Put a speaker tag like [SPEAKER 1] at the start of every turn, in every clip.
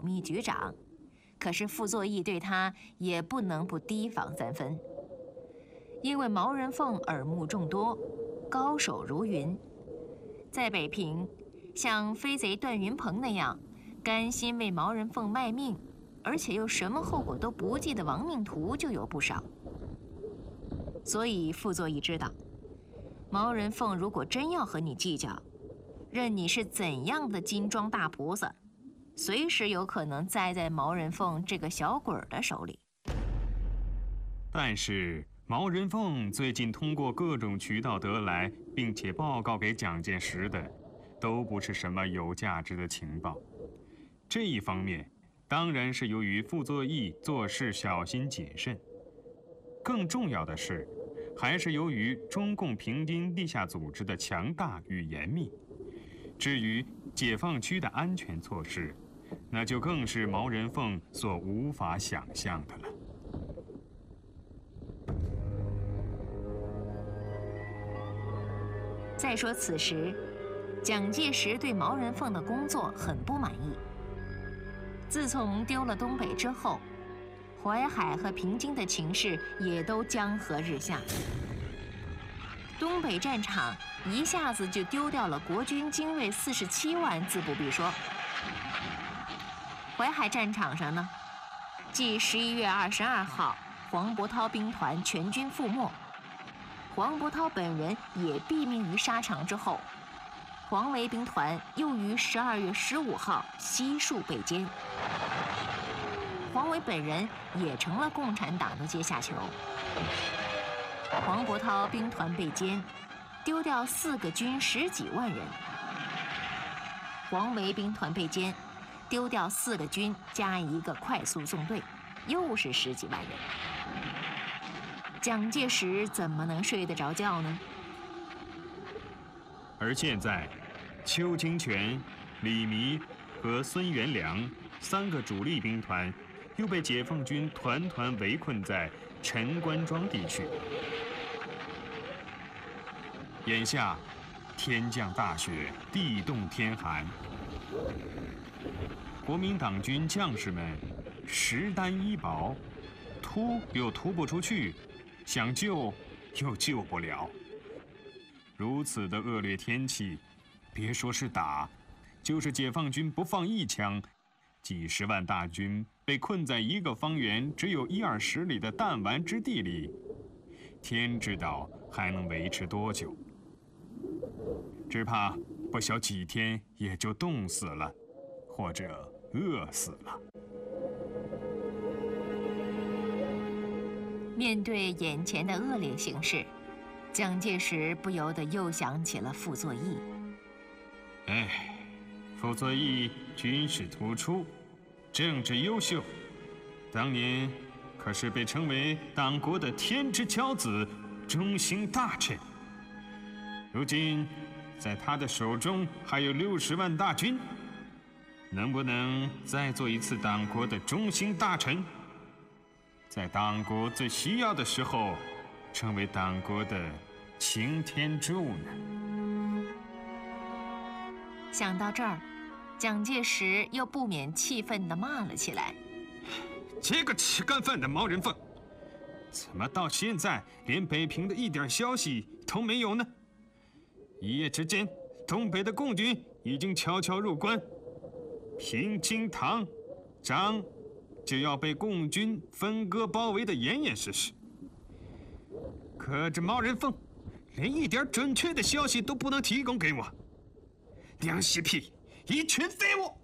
[SPEAKER 1] 秘局长，可是傅作义对他也不能不提防3分。因为毛人凤耳目众多，高手如云，在北平，像飞贼段云鹏那样甘心为毛人凤卖命，而且又什么后果都不计的亡命徒就有不少。所以傅作义知道，毛人凤如果真要和你计较，任你是怎样的金装大菩萨，随时有可能栽在毛人凤这个小鬼儿的手里。
[SPEAKER 2] 但是毛人凤最近通过各种渠道得来，并且报告给蒋介石的，都不是什么有价值的情报。这一方面，当然是由于傅作义做事小心谨慎；更重要的是，还是由于中共平津地下组织的强大与严密。至于解放区的安全措施，那就更是毛人凤所无法想象的了。
[SPEAKER 1] 再说此时，蒋介石对毛人凤的工作很不满意。自从丢了东北之后，淮海和平津的情势也都江河日下。东北战场一下子就丢掉了国军精锐47万，自不必说。淮海战场上呢，继11月22号黄伯韬兵团全军覆没，黄伯韬本人也毙命于沙场之后，黄维兵团又于12月15号悉数被歼，黄维本人也成了共产党的阶下囚。黄伯韬兵团被歼，丢掉4个军10几万人；黄维兵团被歼，丢掉4个军加1个快速纵队，又是10几万人。蒋介石怎么能睡得着觉呢？
[SPEAKER 2] 而现在，邱清泉、李弥和孙元良3个主力兵团又被解放军团团围困在陈官庄地区。眼下，天降大雪，地冻天寒，国民党军将士们食单衣薄，突又突不出去，想救又救不了。如此的恶劣天气，别说是打，就是解放军不放一枪，几十万大军被困在一个方圆只有1-20里的弹丸之地里，天知道还能维持多久。只怕不消几天也就冻死了，或者饿死了。
[SPEAKER 1] 面对眼前的恶劣形势，蒋介石不由得又想起了傅作义。
[SPEAKER 2] 傅作义军事突出，政治优秀，当年可是被称为党国的天之骄子、忠心大臣。如今在他的手中还有60万大军，能不能再做一次党国的忠心大臣，在党国最需要的时候成为党国的擎天柱呢？
[SPEAKER 1] 想到这儿，蒋介石又不免气愤地骂了起来：
[SPEAKER 2] 这个吃干饭的毛人凤，怎么到现在连北平的一点消息都没有呢？一夜之间，东北的共军已经悄悄入关，平津塘、张就要被共军分割包围的严严实实。可这毛人凤连一点准确的消息都不能提供给我，两西屁，一群废物！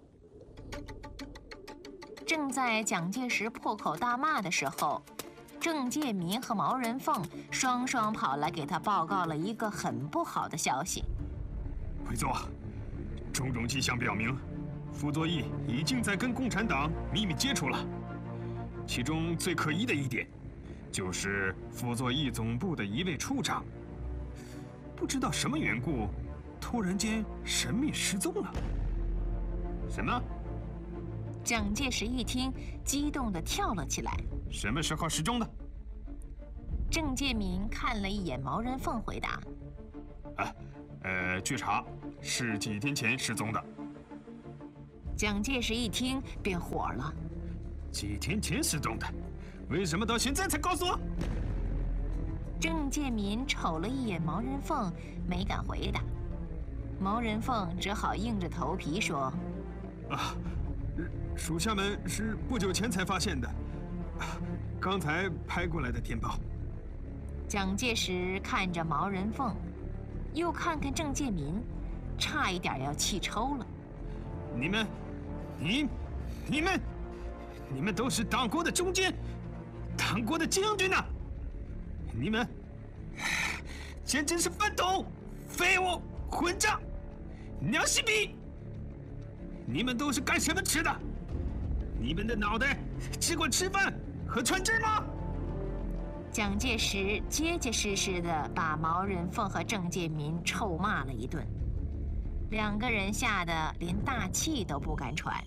[SPEAKER 1] 正在蒋介石破口大骂的时候，郑介民和毛人凤双双跑来给他报告了一个很不好的消息。
[SPEAKER 2] 会座，种种迹象表明，傅作义已经在跟共产党秘密接触了。其中最可疑的一点，就是傅作义总部的一位处长，不知道什么缘故，突然间神秘失踪了。什么？
[SPEAKER 1] 蒋介石一听，激动地跳了起来。
[SPEAKER 2] 什么时候失踪的？
[SPEAKER 1] 郑介民看了一眼毛人凤，回答：
[SPEAKER 2] 据查是几天前失踪的。
[SPEAKER 1] 蒋介石一听便火了：“
[SPEAKER 2] 几天前失踪的，为什么到现在才告诉我？”
[SPEAKER 1] 郑介民瞅了一眼毛人凤，没敢回答。毛人凤只好硬着头皮说：“
[SPEAKER 3] 属下们是不久前才发现的，刚才拍过来的电报。”
[SPEAKER 1] 蒋介石看着毛人凤，又看看郑介民，差一点要气抽了。
[SPEAKER 3] 你们都是党国的中坚，党国的将军呐！你们简直是饭桶、废物、混账、娘西逼！你们都是干什么吃的？你们的脑袋只管吃饭和穿针吗？
[SPEAKER 1] 蒋介石结结实实地把毛人凤和郑介民臭骂了一顿，两个人吓得连大气都不敢喘。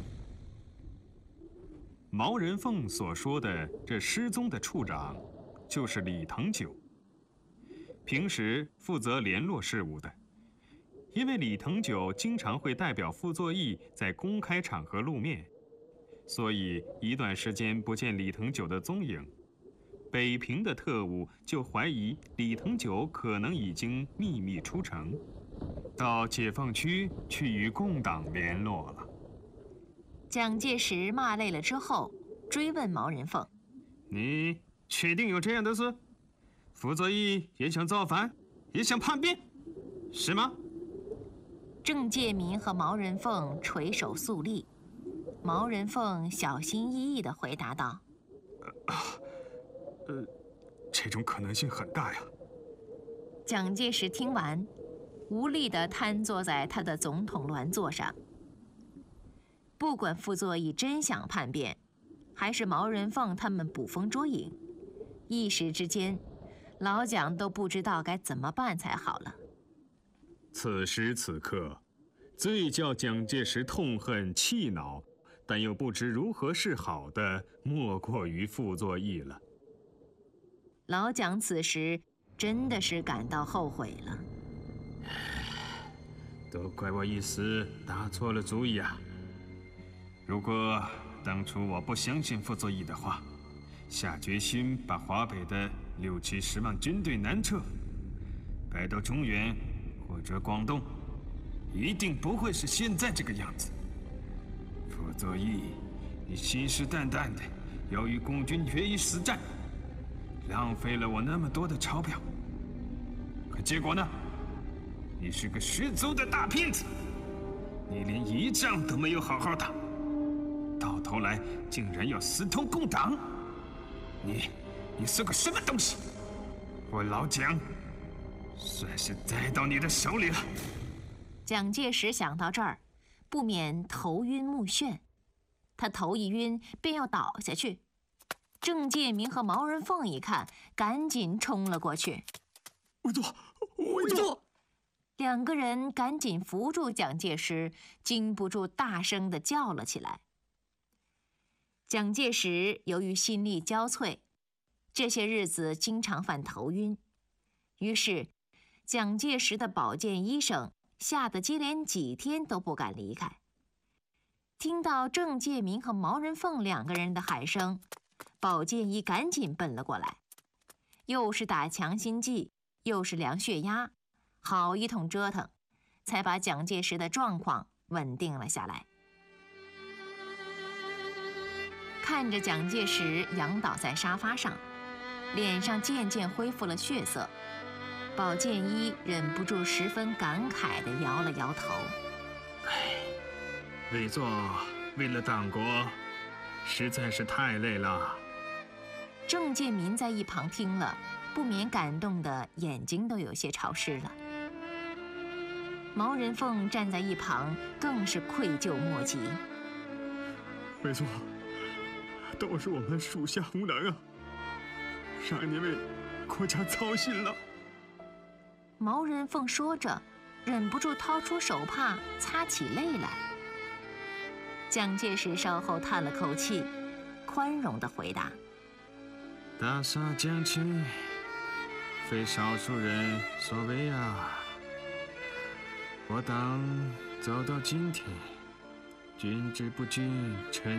[SPEAKER 2] 毛人凤所说的这失踪的处长，就是李腾九，平时负责联络事务的。因为李腾九经常会代表傅作义在公开场合露面，所以一段时间不见李腾九的踪影，北平的特务就怀疑李腾九可能已经秘密出城，到解放区去与共党联络了。
[SPEAKER 1] 蒋介石骂累了之后，追问毛人凤：“
[SPEAKER 3] 你确定有这样的事？傅作义也想造反，也想叛变，是吗？”
[SPEAKER 1] 郑介民和毛人凤垂手肃立。毛人凤小心翼翼地回答道：“
[SPEAKER 3] 这种可能性很大呀。”
[SPEAKER 1] 蒋介石听完，无力地瘫坐在他的总统銮座上。不管傅作义真想叛变，还是毛人凤他们捕风捉影，一时之间，老蒋都不知道该怎么办才好了。
[SPEAKER 2] 此时此刻，最叫蒋介石痛恨气恼，但又不知如何是好的，莫过于傅作义了。
[SPEAKER 1] 老蒋此时真的是感到后悔了。
[SPEAKER 3] 都怪我一时打错了主意啊！如果当初我不相信傅作义的话，下决心把华北的60-70万军队南撤，摆到中原或者广东，一定不会是现在这个样子。傅作义，你信誓旦旦的要与共军决一死战，浪费了我那么多的钞票，可结果呢？你是个十足的大骗子，你连一仗都没有好好打，到头来竟然要私通共党，你是个什么东西？我老蒋算是栽到你的手里了。
[SPEAKER 1] 蒋介石想到这儿，不免头晕目眩，他头一晕便要倒下去。郑介民和毛人凤一看，赶紧冲了过去。
[SPEAKER 3] 委座，委座！
[SPEAKER 1] 两个人赶紧扶住蒋介石，禁不住大声地叫了起来。蒋介石由于心力交瘁，这些日子经常犯头晕，于是蒋介石的保健医生吓得接连几天都不敢离开。听到郑介民和毛人凤两个人的喊声，保健医赶紧奔了过来，又是打强心剂，又是量血压，好一通折腾，才把蒋介石的状况稳定了下来。看着蒋介石仰倒在沙发上，脸上渐渐恢复了血色，保健医忍不住十分感慨地摇了摇头。
[SPEAKER 3] 委座为了党国，实在是太累了。
[SPEAKER 1] 郑介民在一旁听了，不免感动的眼睛都有些潮湿了。毛人凤站在一旁，更是愧疚莫及。
[SPEAKER 3] 委座，都是我们属下无能啊，让你为国家操心了。
[SPEAKER 1] 毛人凤说着，忍不住掏出手帕擦起泪来。蒋介石稍后叹了口气，宽容地回答：“
[SPEAKER 3] 大厦将倾，非少数人所为啊！我党走到今天， 君之不君，臣